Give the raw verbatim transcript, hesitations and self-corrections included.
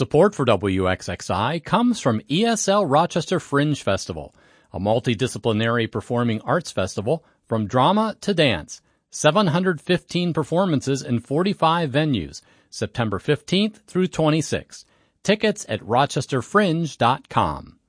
Support for W X X I comes from E S L Rochester Fringe Festival, a multidisciplinary performing arts festival from drama to dance. seven hundred fifteen performances in forty-five venues, September fifteenth through twenty-sixth. Tickets at rochester fringe dot com.